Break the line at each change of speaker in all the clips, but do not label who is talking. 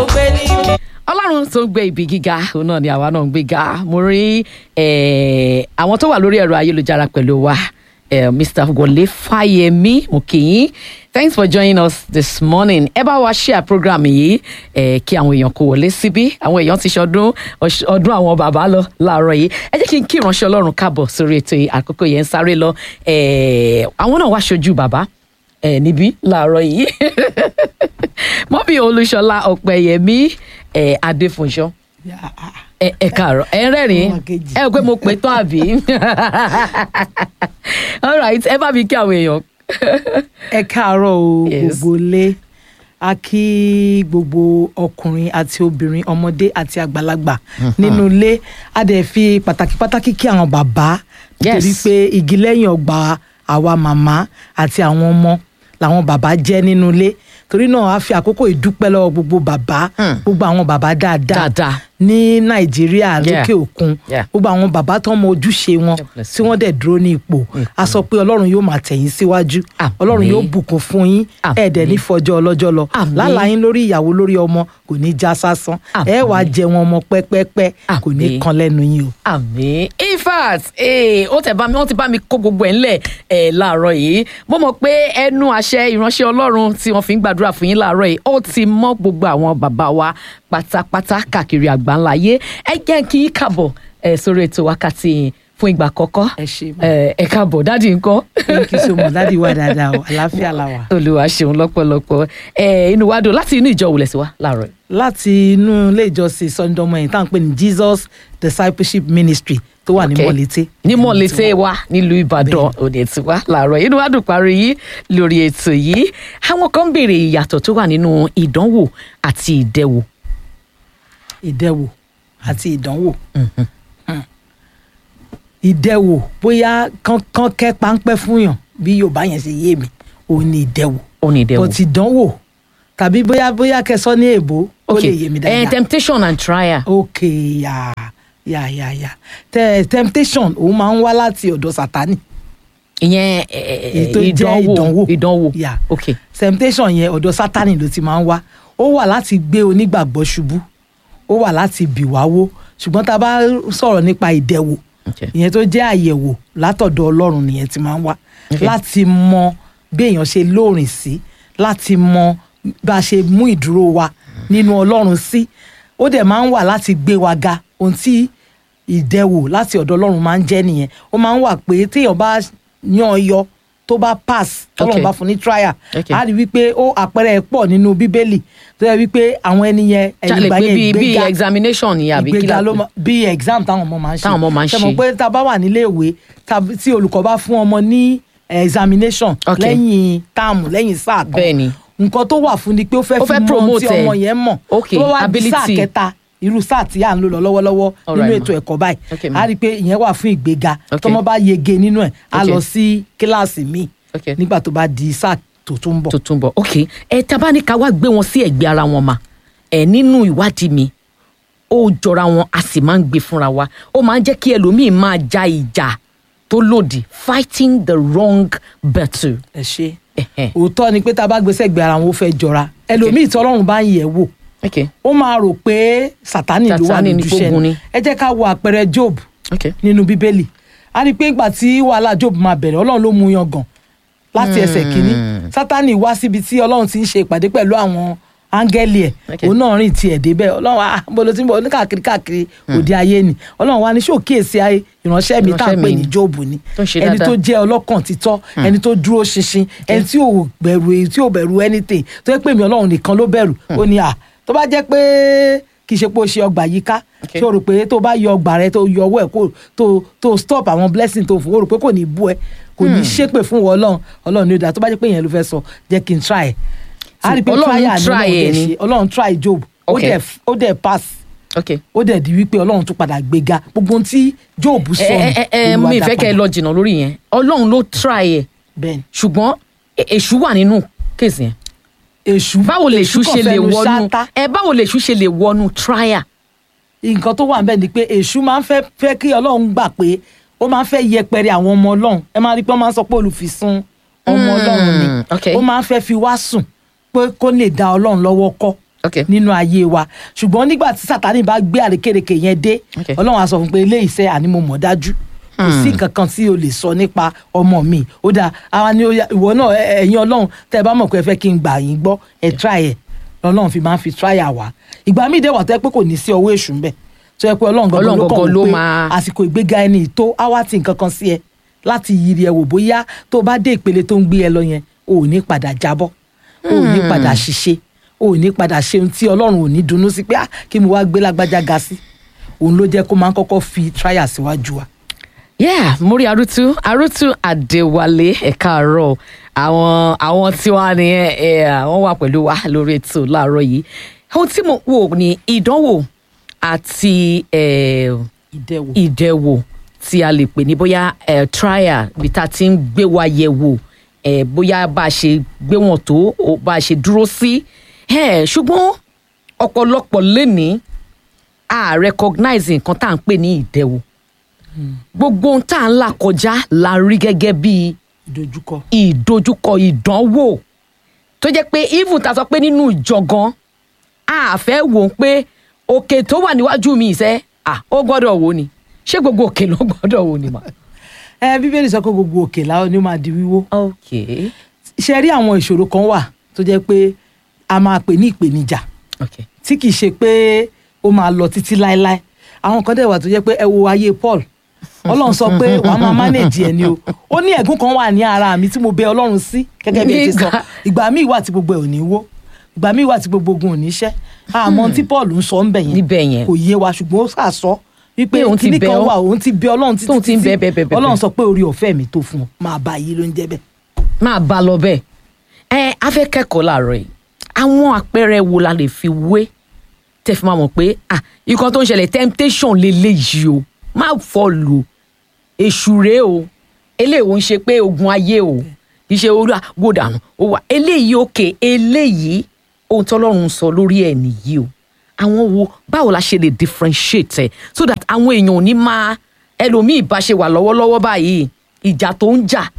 kò gbé níbi.
Ọlọ́run tó ń gbé ibi gíga òun náà ni àwa náà ń gbé ga. Mo rí àwọn tó wà lórí ẹ̀rọ ayélujára pẹ̀lú wa. Mr. Wole Fáyẹmí, mo kí yín. Thanks for joining us this morning. Ẹ bá wa share program yìí kí àwọn èèyàn kó wọlé síbí. Àwọn èèyàn ti ṣọdún àwọn bàbá lọ láàárọ̀ yìí. Ẹ jẹ́ kí n kí ìránṣẹ́ Ọlọ́run káàbọ̀ sórí ètò yìí. Àkókò yẹn ń sáré lọ. Àwọn náà wá ṣojú bàbá níbí láàárọ̀ yìí. Mọ́bí Olúṣọlá Ọ̀pẹ̀yẹmí Adéfúnṣọ́. Ẹ káàárọ̀ ẹ rẹ́rìn ẹ pé mo pè tán àbí. All right, ẹ bá mi kí àwọn èèyàn.
Ẹ káàárọ̀ o gbogbo lé, a kí gbogbo ọkùnrin àti obìnrin, ọmọdé àti àgbàlagbà nínú ilé. A dẹ̀ fi pàtàkì kí àwọn bàbá, torí pé igi lẹ́yìn ọgbà àwa màmá àti àwọn ọmọ làwọn bàbá jẹ́ nínú ilé. Torí náà a fi àkókò ìdúpẹ́ lọ́wọ́ gbogbo bàbá, gbogbo àwọn bàbá dáadáa ní Nàìjíríà lókè òkun, gbogbo àwọn bàbá tó mọ ojúṣe wọn tí wọ́n dẹ̀ dúró ní ipò. A sọ pé Ọlọ́run yóò máa tẹ̀yìn síwájú, Ọlọ́run yóò bùkún fún yín, ẹ̀ẹ́dẹ̀ ní fọjọ́ ọlọ́jọ́ lọ. Lálàá yín lórí ìyàwó lórí ọmọ kò ní já sásán, ẹ wàá jẹ wọn ọmọ pẹ́pẹ́pẹ́, kò ní kan lẹ́nu yín o.
Àmín. In fact wọ́n ti bá mi kó gbogbo ẹ̀ ńlẹ̀ láàárọ̀ yìí. Mo mọ̀ pé ẹnu àṣẹ ìránṣẹ́ Ọlọ́run tí wọ́n fi ń gbàdúrà fún yín láàárọ̀ yìí ó ti mọ́ gbogbo àwọn bàbá wa pátápátá káàkiri àgbáńlá ayé. Ẹ jẹ́ kí n káàbọ̀ sórí ètò wákàtí yìí fún ìgbà àkọ́kọ́. Ẹ káàbọ̀ dádì ńkọ́.
Thank you so much, dádì wa dáadáa o, àlàáfíà la wà.
Olúwa ṣeun lọ́pọ̀lọpọ̀. Inú wa dùn láti inú ìjọ wòlẹ̀ sí wa láàárọ̀ yìí.
Láti inú ilé ìjọsìn Sọ́ndọ̀mọ́ yìí tá à ń pè ní Jesus Discipleship Ministry tó wà ní Mọ̀lété.
Ní Mọ̀lété wa nílùú Ìbàdàn òde tí wá láàárọ̀ yìí. Inú wa dùn parí yìí lórí ètò yìí. Àwọn kan béèrè ìyàtọ̀ tó wà nínú ìdánwò àti ìdẹwò.
Ìdẹwò àti ìdánwò. Ìdẹwò bóyá kán kẹ́ páńpẹ́ fún yàn bí Yorùbá yẹn ṣe yé mi, òun ni ìdẹwò. But ìdánwò tàbí bóyá kẹsọ́ ní èbó ó lè yé mi dáadáa.
Temptation and trial.
Okay, temptation òun máa ń wá láti ọ̀dọ̀ Sátánì.
Ìyẹn ìdánwò. Okay.
Temptation yẹn ọ̀dọ̀ Sátánì ló ti máa ń wá. Ó wà láti gbé onígbàgbọ́ ṣubú, ó wà láti bì wá wó. Ṣùgbọ́n tá a bá sọ̀rọ̀ nípa ìdẹwò, ìyẹn tó jẹ́ àyẹ̀wò látọ̀dọ̀ Ọlọ́run nìyẹn ti máa ń wá. Láti mọ bí èèyàn ṣe lóòrìn sí, láti mọ bá a ṣe mú ìdúró wa nínú Ọlọ́run sí. Ó dẹ̀ máa ń wà láti gbé wa ga. Ohun tí ìdẹwò láti ọ̀dọ̀ Ọlọ́run máa ń jẹ́ nìyẹn. Ó máa ń wà pé téèyàn bá yan yọ tó bá pass tọ́lọ́run bá fún ní trial, a rí wípé ó àpẹẹrẹ pọ̀ nínú Bíbélì tó yẹ wípé àwọn ẹni yẹn ìgbà yẹn ìgbéga
bí examination ni àbí
ìgbéga ló bí exam táwọn ọmọ máa ń ṣe. Ṣé mo pé tá a bá wà nílé ìwé tí olùkọ́ bá fún ọmọ ní examination lẹ́yìn táàmù lẹ́yìn sáà kan, nǹkan tó wà fún ni pé ó fẹ́ fi mọ tí ọmọ yẹn mọ̀ tó wá di sáà kẹta irú sáà tí à ń lò lọ lọ́wọ́lọ́wọ́ nínú ètò ẹ̀kọ́ báyìí, a rí i pé ìyẹn wà fún ìgbéga. Tọ́mọ bá yege nínú ẹ̀ á lọ sí kíláàsì míì nígbà tó bá di sáà tó tún bọ̀.
Ok, tá bá ní ká wá gbé wọn sí ẹ̀gbẹ́ ara wọn mà nínú ìwádìí mi ó jọra wọn, a sì máa ń gbé fúnra wa. Ó máa ń jẹ́ kí ẹlòmíì máa ja ìjà tó lòdì, fighting the wrong battle.
Ẹ ṣe òótọ́ ni pé tá a bá gbé sẹ́gbẹ̀ẹ́ ara wọn ó fẹ́ jọra. Ẹlòmíì tí Ọlọ́run bá ń yẹ̀ wò ó máa rò pé Sátánì ló wà nínú iṣẹ́ ni. Ẹ jẹ́ ká wo àpẹẹrẹ Job nínú Bíbélì. A rí i pé ìgbà tí wàhálà Job máa bẹ̀rẹ̀, Ọlọ́run ló mú yangàn láti ẹsẹ̀ kínní. Sátánì wá síbi tí Ọlọ́run ti ń ṣe ìpàdé pẹ̀lú àwọn áńgẹ́lì ẹ̀, òun náà rìn tiẹ̀ débẹ̀. Ọlọ́run bolo tí ń bọ̀ ní káàkiri òde ayé ni. Ọlọ́run wá ní ṣòkíyèsí ìránṣẹ́ mi tá à ń pè ní Job ni, ẹni tó jẹ́ ọlọ́kàn títọ́, ẹni tó dúró ṣinṣin, ẹni tí ò bẹ̀rù anything, tó yẹ pé mi Ọlọ́run nìkan ló bẹ̀rù. Ó ní tó bá jẹ́ pé kì í ṣe pé ó ṣe ọgbà yíká, ṣé o rò pé tó bá yọ ọgbà rẹ tó yọ ọwọ́ ẹ̀ tó stop àwọn blessing tó fún, o rò pé kò ní bú ẹ, kò ní ṣépè fún Ọlọ́run ní ó dáa. Tó bá jẹ́ pé yẹn ló fẹ́ sọ, jẹ́ kí n try. A rí pé Ọlọ́run try Job, ó dẹ̀ pass. Ó dẹ̀ di wípé Ọlọ́run tún padà gbéga. Gbogbo ohun tí Job sọ ní
mi ìfẹ́ kẹ́ ẹ lọ jìnnà lórí yẹn. Ọlọ́run ló try ẹ̀, ṣùgbọ́n èṣù wà nínú kéèsì yẹn. Báwo lè èṣù ṣe lè wọnú trial?
Nǹkan tó wà ń bẹ̀ ni pé èṣù máa ń fẹ́ kí Ọlọ́run gbà pé ó máa ń fẹ́ yẹpẹrẹ àwọn ọmọ Ọlọ́run. Ẹ máa rí pé wọ́n máa ń sọ pé olùfisùn ọmọ Ọlọ́run ni. Ó máa ń fẹ́ fi wá sùn pé kó lè dá Ọlọ́run lọ́wọ́ kọ́. nínú ayé wa ṣùgbọ́n nígbà tí Sátánì bá gbé àrékérekè yẹn dé Ọlọ́run á sọ fún pé eléyìí iṣẹ́ àní mo mọ̀ dájú kò sí nǹkan kan tí o lè sọ nípa ọmọ mi ó dáa àwa ni ìwọ náà ẹ̀yin Ọlọ́run tẹ́ ẹ bá mọ̀ pé ẹ fẹ́ kí n gbà yín gbọ́ ẹ try ẹ̀ Ọlọ́run fi máa ń fi try àwa ìgbà míì dé wà tó yẹ pé kò ní sí ọwọ́ èṣù ńbẹ̀ tó yẹ pé Ọlọ́run gangan ló kàn wò pé àsìkò ìgbéga ẹni tó á wá ti nǹkan kan sí ẹ láti yiri ẹ wò bóyá tó o bá dé ìpele tó ń gbé ẹ lọ yẹn o ò ní padà jábọ́ o ò ní padà ṣiṣẹ́ o ò ní padà ṣe ohun tí Ọlọ́run ò ní dunnú sí pé kí mo wá gbé lágbájá ga sí òun ló jẹ́ kó máa ń kọ́kọ́ fi trial síwájú wa.
Mo rí Arutu Adéwálé ẹ káàárọ̀ àwọn tí wọ́n ní wọ́n wà pẹ̀lú wa lórí ètò láàárọ̀ yìí ohun tí mo wò ní ìdánwò àti ìdẹ̀wò tí a lè pè ní bóyá trial bí tá a ti ń gbé wa yẹ̀ wò bóyá bá a ṣe gbé wọn tó bá a ṣe dúró sí ṣùgbọ́n ọ̀pọ̀lọpọ̀ lénìí a recognize nǹkan tá à ń pè ní ìdẹ̀wò gbogbo ohun tá à ń là kọjá la rí gẹ́gẹ́ bí ìdojúkọ ìdánwò tó jẹ́ pé even ta sọ pé nínú ìjọgan a fẹ́ wò ó pé òkè tó wà níwájú mi ìṣe ó gbọ́dọ̀ wò ni ṣé gbogbo òkè ló gbọ́dọ̀ wò ni mà.
Bíbélì sọ pé gbogbo òkè láwọn ni ó máa di wíwó. ṣe rí àwọn ìṣòro kan wà tó jẹ́ pé a máa pè ní ìpèníjà tí kì í ṣe pé ó máa lọ títí láéláé àwọn kan dẹ̀ wà tó jẹ́ pé ẹ wo ayé Paul Ọlọ́run sọ pé wàá máa manage ẹ ni o ó ní ẹ̀gún kan wà ní ara mi tí mo bẹ Ọlọ́run sí gẹ́gẹ́ bí ẹ ti sọ ìgbà míì wà tí gbogbo ẹ̀ ò ní wó ìgbà míì wà tí gbogbo ogun ò ní ṣẹ́ àmọ́ tí Paul ń sọ ń bẹ̀ yẹn kò yé wa ṣùgbọ́n ó sà sọ wípé kíní kan wà òun ti bẹ Ọlọ́run títí Ọlọ́run sọ pé orí ọ̀fẹ́ mi tó fún ọ máa bá yí ló ń jẹ́ bẹ́ẹ̀.
máa bá lọ bẹ́ẹ̀ a fẹ́ kẹ́kọ̀ọ́ láàárọ̀ yìí àwọn àpẹẹrẹ wo la lè fi wé tẹ́ fi máa mọ̀ pé nǹkan tó ń ṣẹlẹ̀ temptation lélẹ́yìí o má fọlù èṣù rèé o eléyìí ò ń ṣe pé ogun ayé o iṣẹ́ orí àgbòdànù ó wà eléyìí òkè eléyìí ohun tọ́lọ́run sọ lórí ẹ̀ nìyí o àwọn wo báwo la ṣe lè differentiate ẹ so that àwọn èèyàn ò ní máa ẹlòmíì bá ṣe wà lọ́wọ́lọ́wọ́ báyìí ìjà tó ń jà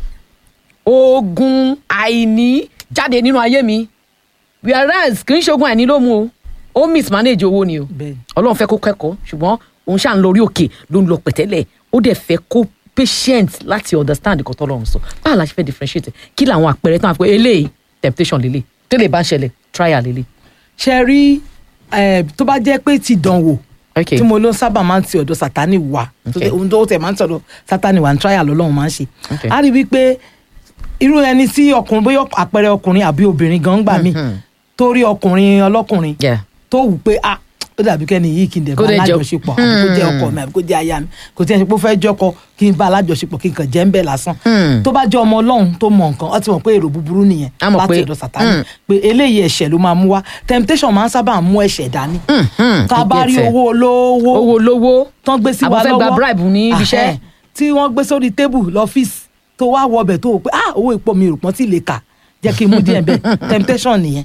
ogun àìní jáde nínú ayé mi whereas kì í ṣogun àìní ló mú o ó mismanage owó ni o Ọlọ́run fẹ́ kó kẹ́kọ̀ọ́ ṣùgbọ́n òun ṣáà ń lọ orí òkè ló ń lọ pẹ̀tẹ́lẹ̀ ó dẹ̀ fẹ́ kó patient láti understand nǹkan tọ́lọ́run sọ báwo la ṣe fẹ́ differentiate kí làwọn àpẹẹrẹ tán àpẹẹrẹ eléyìí temptation lélẹ̀ tẹ́lẹ̀ bá ń ṣẹlẹ̀ trial lélẹ̀.
ṣe rí tó bá jẹ́ pé ti dánwò tí mo ló sábà máa ń ti ọ̀dọ̀ Sátánì wá ohun tó tẹ̀ máa ń tọ̀dọ̀ Sátánì wá ń trial lọ́lọ́run máa ń ṣe á rí wípé irú ẹni tí ọkùnrin bóyá àpẹẹrẹ ọkùnrin àbí obìnrin gan gbà mí torí ọkùnrin ọlọ́kùnrin tó wù pé ó dàbí kẹ́ni yìí kí n dẹ̀ bá alájọṣepọ̀ àbí kó jẹ́ ọkọ mi àbí kó jẹ́ aya mi kò tí ẹ ṣe pé ó fẹ́ jọkọ kí n bá alájọṣepọ̀ kí n kàn jẹ́ ń bẹ̀ lásán tó bá jẹ́ ọmọ Ọlọ́run tó mọ nǹkan ó ti mọ̀ pé èrò búburú nìyẹn láti ọ̀dọ̀ Sátánì pé eléyìí ẹ̀ṣẹ̀ ló máa mú wá temptation máa ń sábà mú ẹ̀ṣẹ̀ dání tá a bá rí owó olówó tán gbé sí wa lọ́wọ́ tí wọ́n gbé sórí tébù lọ́fíìsì tó wá wọbẹ̀ tó wò pé owó ìpò mi rò pọ́n tí lè kà jẹ́ kí n mú díẹ̀ bẹ́ẹ̀ temptation nìyẹn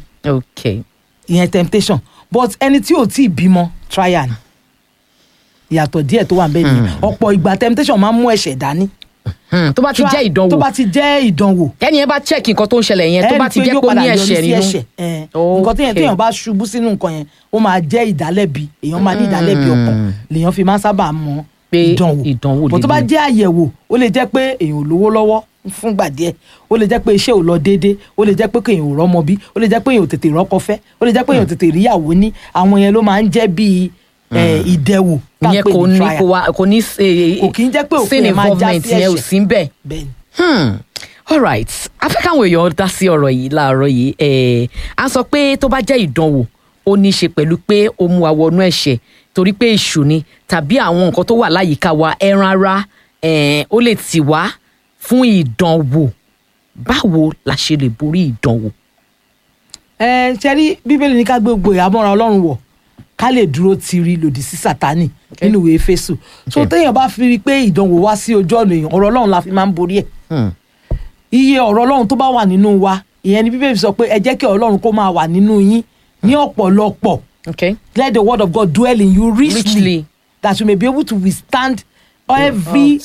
ìyẹn temptation but ẹni tí ò tí ì bímọ trial ìyàtọ̀ díẹ̀ tó wà ń bẹ nìyẹn ọ̀pọ̀ ìgbà temptation máa ń mú ẹ̀ṣẹ̀ dání.
tó bá ti jẹ́ ìdánwò
tó bá ti jẹ́ ìdánwò.
ẹni yẹn bá check nǹkan tó ń ṣẹlẹ̀ yẹn tó bá ti jẹ́ kó ní ẹ̀ṣẹ̀ nínú.
nǹkan téèyàn bá ṣubú sínú nǹkan yẹn ó máa jẹ́ ìdálẹ́bi èèyàn máa ní ìdálẹ́bi ọkàn lèèyàn fi máa ń sábà mọ ìdánwò bó tó bá jẹ́ àyẹ̀wò ó lè jẹ́ pé èèyàn ò lówó lọ́wọ́ fúngbà díẹ̀ ó lè jẹ́ pé iṣẹ́ ò lọ déédé ó lè jẹ́ pé kéèyàn ò rọ́mọ bí ó lè jẹ́ pé èèyàn ò tètè rọ́kọ fẹ́ ó lè jẹ́ pé èèyàn ò tètè ríyàwó ní àwọn yẹn ló máa ń jẹ́ bíi ìdẹ̀wò
ìyẹn kò ní
kì í jẹ́ pé òfin ẹ̀ máa já sí
ẹ̀ṣẹ̀ ò sí bẹ́ẹ̀. all right afẹ́ káwọn èèyàn dá sí ọ̀rọ̀ yìí láàárọ̀ yìí a sọ pé tó bá jẹ́ ìdánwò ó ní í ṣe pẹ̀lú pé ó mú wa wọnú ẹ̀ṣẹ̀ torí pé èṣù ni tàbí àwọn nǹkan tó wà láyìíká wa ẹran ara ó lè tì wá fún ìdánwò báwo la ṣe lè borí ìdánwò.
ṣe rí bíbélì ní ká gbogbo ìhámọ́ra Ọlọ́run wọ̀ ká lè dúró tiri lòdì sí Sátánì nínú ìwé Éfésù so téèyàn bá fi rí i pé ìdánwò wá sí ojú ọ̀nà èèyàn ọ̀rọ̀ Ọlọ́run la fi máa ń borí ẹ̀ iye ọ̀rọ̀ Ọlọ́run tó bá wà nínú wa ìyẹn ni bíbélì sọ pé ẹ jẹ́ kí Ọlọ́run kó máa wà nínú yín ní ọ̀pọ̀lọpọ̀ let the word of God dwell in you richly that you may be able to withstand every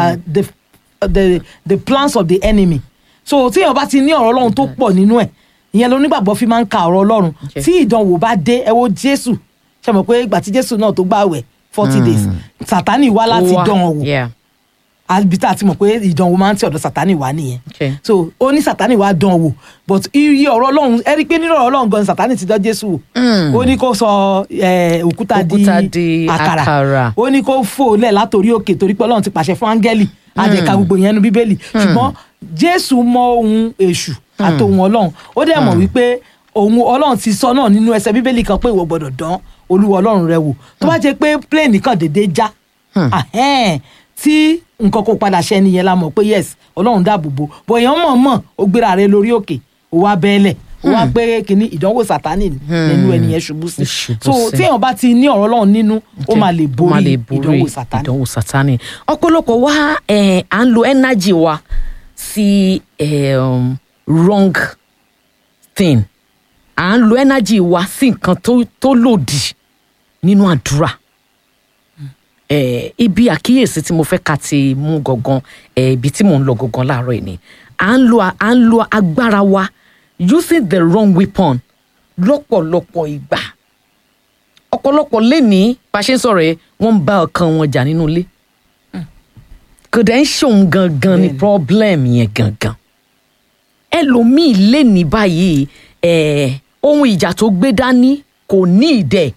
the plans of the enemy so tí èèyàn bá ti ní ọ̀rọ̀ Ọlọ́run tó pọ̀ nínú ẹ̀ ìyẹn ló nígbàgbọ́ fi máa ń ka ọ̀rọ̀ Ọlọ́run tí ìdánwò bá dé ẹ wo Jésù ṣe mọ̀ pé ìgbà tí Jésù náà tó gbààwẹ̀ 40 days Sátánì wá láti dán an wò àbí tá a ti mọ̀ pé ìdánwò máa ń tí ọ̀dọ̀ Sátánì wá nìyẹn so ó ní Sátánì wá dán wò but iye ọ̀rọ̀ Ọlọ́run ẹ rí i pé nínú ọ̀rọ̀ Ọlọ́run gan Sátánì ti dán Jésù wò ó ní kó sọ òkúta di àkàrà ó ní kó fò lẹ̀ látòrí òkè torí pé Ọlọ́run ti pàṣẹ fún áńgẹ́lì àdẹ̀ka gbogbo yẹn nu Bíbélì ṣùgbọ́n Jésù mọ ohun èṣù àtòhun Ọlọ́run ó dẹ̀ mọ̀ wípé ohun Ọlọ́run ti sọ náà nínú ẹsẹ̀ Bíbélì kan pé ìwọ gbọ́dọ̀ dán Olúwa Ọlọ́run rẹ wò tó bá jẹ́ pé plane kan dédé já tí nǹkan kò padà ṣe nìyẹn la mọ̀ pé yes Ọlọ́run dáàbò bò bọ̀ èèyàn mọ̀ ó gbéra rẹ lórí òkè ó wá bẹ́ẹ̀lẹ̀ ó wá pé kínní ìdánwò Sátánì nínú ẹnìyẹn ṣubú sí so tí èèyàn bá ti ní ọ̀rọ̀ Ọlọ́run nínú ó máa lè borí ìdánwò Sátánì.
ọ̀pọ̀lọpọ̀ wa à ń lo energy wa sí wrong thing à ń lo energy wa sí nǹkan tó lòdì nínú àdúrà. Ibi àkíyèsí tí mo fẹ́ ká ti mú gangan ibi tí mò ń lọ gangan láàárọ̀ yìí ni à ń lo agbára wa using the wrong weapon lọ́pọ̀lọpọ̀ ìgbà ọ̀pọ̀lọpọ̀ lẹ́ni bá ṣe ń sọ̀rọ̀ yẹn wọ́n ń bá ọkàn wọn jà nínú ilé kò dẹ̀ ń ṣòun gangan ni problem yẹn gangan ẹlòmíì lẹ́ni báyìí ohun ìjà tó gbé dání kò ní ìdẹ̀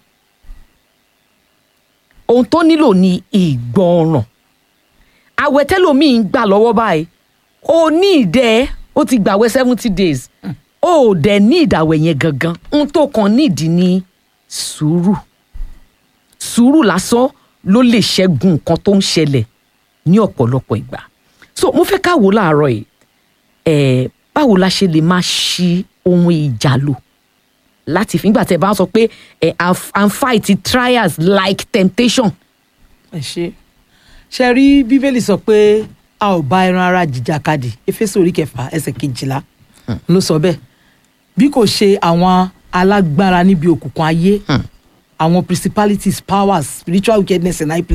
ohun tó nílò ní ìgbọràn àwẹ̀ tẹ́lòmíì ń gbà lọ́wọ́ báyìí ó ní ìdẹ́ ó ti gbàwẹ̀ 70 days ó dẹ̀ ní ìdàwẹ̀ yẹn gangan ohun tó kàn nídìí ní sùúrù lásán ló lè ṣẹ́gun nǹkan tó ń ṣẹlẹ̀ ní ọ̀pọ̀lọpọ̀ ìgbà so mo fẹ́ ká wò láàárọ̀ yìí báwo la ṣe lè máa ṣí ohun ìjà lò láti fi nígbà tẹ́ bá sọ pé and fight trials like temptation.
ṣe rí Bíbélì sọ pé a ò bá ẹran ara jìjàkadì Éfésù orí 4 ẹsẹ̀ 12 ló sọ bẹ́ẹ̀ bí kò ṣe àwọn alágbára níbi òkùnkùn ayé àwọn principalities powers spiritual wickedness in high places.